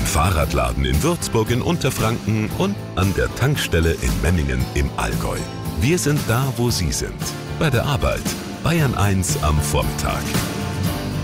Fahrradladen in Würzburg in Unterfranken und an der Tankstelle in Memmingen im Allgäu. Wir sind da, wo Sie sind. Bei der Arbeit. Bayern 1 am Vormittag.